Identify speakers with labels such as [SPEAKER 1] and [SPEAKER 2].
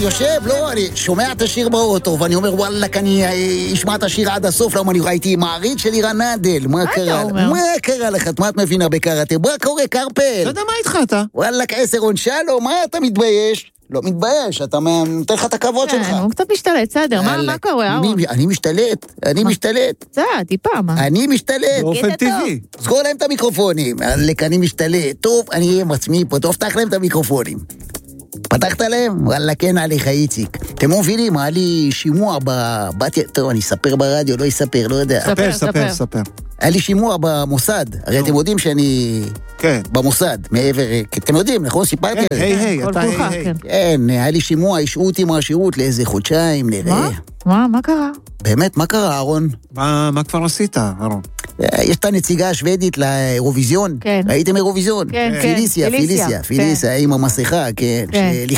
[SPEAKER 1] יושב, לא, אני שומע את השיר באוטו, ואני אומר, וואלק, אני אשמע את השיר עד הסוף, למה אני ראיתי מעריץ של לירן נדל, מה קרה? מה קרה לך? מה את מבינה בקראטה? מה קורה, קרפל?
[SPEAKER 2] לא יודע מה איתך אתה?
[SPEAKER 1] וואלק, 10 עונשה לו, מה אתה מתבייש? לא מתבייש, אתה נותן לך את הכבוד שלך.
[SPEAKER 3] הוא קצת משתלט, סדר, מה קורה, אהרון?
[SPEAKER 1] אני משתלט.
[SPEAKER 3] זה, טיפה, מה?
[SPEAKER 1] אני משתלט.
[SPEAKER 2] באופן טבעי.
[SPEAKER 1] סגור להם את המיקרופונים. אני משתלט. טוב, אני אהיה עם עצמי פה. טוב, פתח להם את המיקרופונים. פתחת להם? וואלה, כן, עליך, איציק. אתם לא מבינים, היה לי שימוע טוב, אני אספר ברדיו, לא אספר, לא יודע.
[SPEAKER 2] ספר.
[SPEAKER 1] היה לי שימוע במוסד. הרי אתם יודעים שאני...
[SPEAKER 2] כן.
[SPEAKER 1] במוסד, מעבר... אתם יודעים, נכון? סיפרתי על זה.
[SPEAKER 2] היי, אתה היי.
[SPEAKER 1] כן, היה לי שימוע, השעו אותי מהשירות לאיזה חודשיים, נראה.
[SPEAKER 3] מה קרה?
[SPEAKER 1] באמת, מה קרה, אהרון?
[SPEAKER 2] מה כבר עשית, אהרון?
[SPEAKER 1] יש את הנציגה השוודית לאירוויזיון.
[SPEAKER 3] כן.
[SPEAKER 1] ראיתם אירוויזיון?
[SPEAKER 3] כן.
[SPEAKER 1] פיליסיה, עם המסכה, כן.